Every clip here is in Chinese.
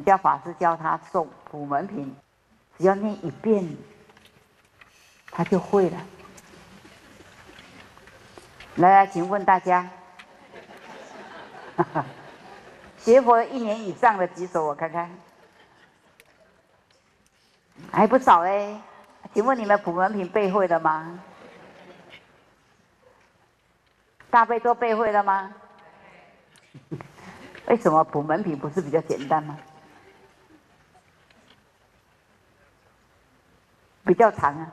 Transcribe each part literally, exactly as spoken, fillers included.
家法师教他诵普门品，只要念一遍，他就会了。来来，请问大家，学佛一年以上的举手，我看看，还不少嘞。请问你们普门品背会了吗？大悲咒背会了吗？为什么普门品不是比较简单吗？比较长啊。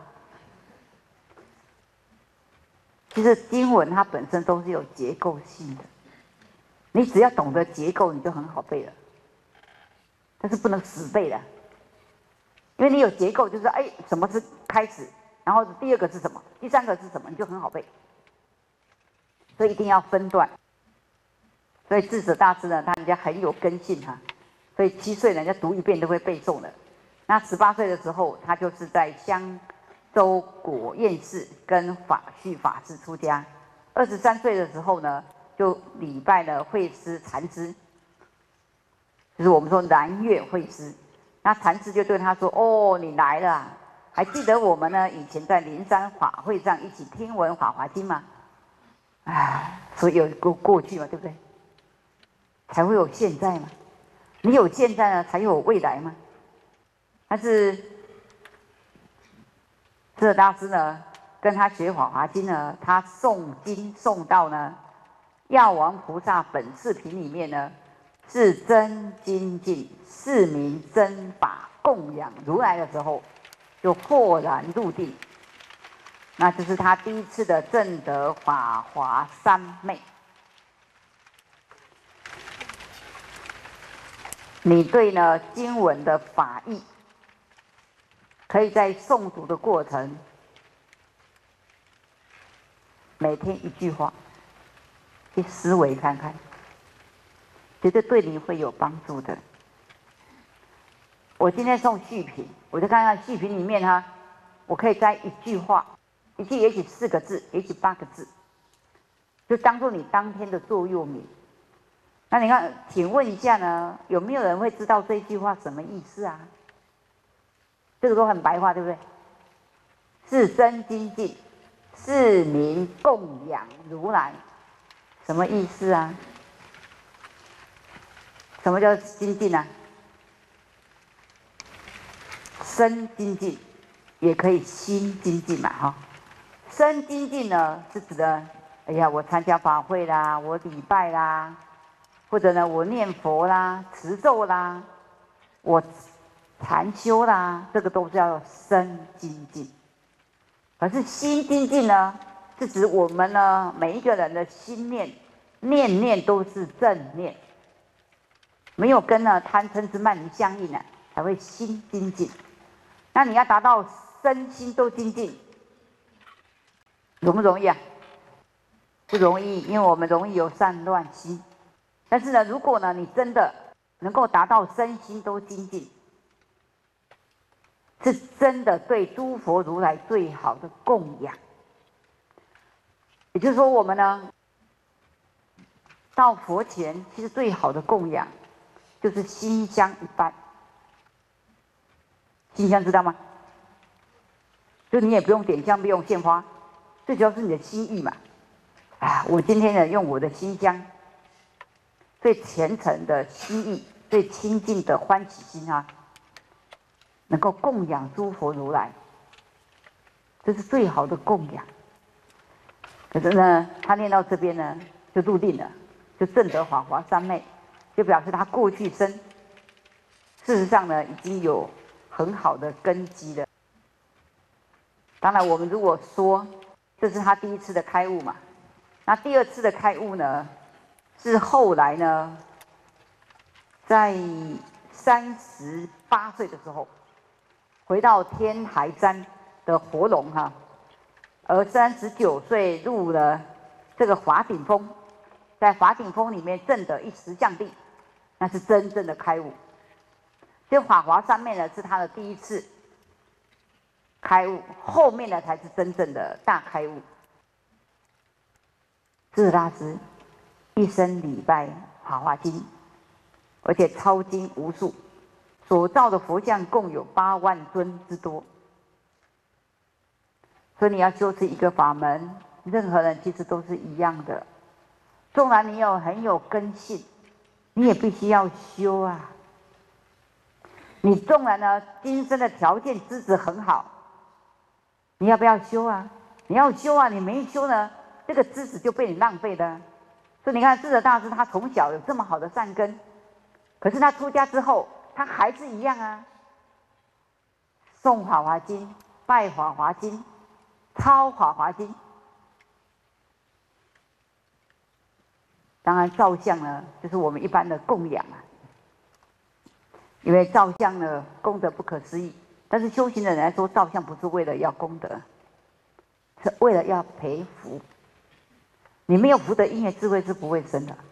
其实经文它本身都是有结构性的，你只要懂得结构，你就很好背了。但是不能死背的，因为你有结构，就是哎，什么是开始，然后第二个是什么，第三个是什么，你就很好背。所以一定要分段。所以智者大师呢，他人家很有根性哈、啊，所以七岁人家读一遍都会背诵的。那十八岁的时候，他就是在香州果验寺跟法绪法师出家。二十三岁的时候呢，就礼拜了慧师禅师，就是我们说南岳慧师。那禅师就对他说：“哦，你来了、啊，还记得我们呢以前在灵山法会上一起听闻《法华经》吗？”啊，所以有个过去嘛，对不对？才会有现在嘛。你有现在呢，才有未来嘛。但是智者大师呢，跟他学《法华经》呢，他诵经诵到呢，《药王菩萨本事品》里面呢，是真精进，是名真法供养如来的时候，就豁然入定。那就是他第一次的证得法华三昧。你对呢经文的法义，可以在诵读的过程，每天一句话，去思维看看，绝对对你会有帮助的。我今天送续品，我就看看续品里面哈，我可以摘一句话，一句也许四个字，也许八个字，就当做你当天的座右铭。那你看，请问一下呢，有没有人会知道这句话什么意思啊？这个都很白话，对不对？是真精进，是名供养如来，什么意思啊？什么叫精进啊？身精进，也可以心精进嘛，哈。身精进呢，是指的，哎呀，我参加法会啦，我礼拜啦。或者呢，我念佛啦、持咒啦，我禅修啦，这个都是要身精进。可是心精进呢，是指我们呢每一个人的心念念念都是正念，没有跟呢贪嗔痴慢疑相应呢，才会心精进。那你要达到身心都精进，容不容易啊？不容易，因为我们容易有散乱心。但是呢，如果呢，你真的能够达到身心都精进，是真的对诸佛如来最好的供养。也就是说，我们呢到佛前，其实最好的供养就是心香一拜。心香知道吗？就你也不用点香，不用献花，最主要是你的心意嘛。啊，我今天呢，用我的心香。最虔诚的心意，最亲近的欢喜心啊，能够供养诸佛如来，这是最好的供养。可是呢，他念到这边呢，就入定了，就证得法华三昧，就表示他过去生，事实上呢，已经有很好的根基了。当然，我们如果说这是他第一次的开悟嘛，那第二次的开悟呢？是后来呢，在三十八岁的时候，回到天台山的活龙哈，而三十九岁入了这个华顶峰，在华顶峰里面证得一实相地，那是真正的开悟。这法华三昧呢，是他的第一次开悟，后面呢才是真正的大开悟。智者大师一生礼拜《法华经》，而且抄经无数， 所造的佛像共有八万尊之多。所以你要修持一个法门，任何人其实都是一样的。纵然你有很有根性，你也必须要修啊。你纵然呢今生的条件资质很好，你要不要修啊？你要修啊！你没修呢，这个资质就被你浪费的。所以你看智者大师，他从小有这么好的善根，可是他出家之后，他还是一样啊。诵《法华经》，拜《法华经》，抄《法华经》。当然，造像呢，就是我们一般的供养啊。因为造像呢，功德不可思议。但是修行的人来说，造像不是为了要功德，是为了要培福。你没有福德因缘智慧是不会生的。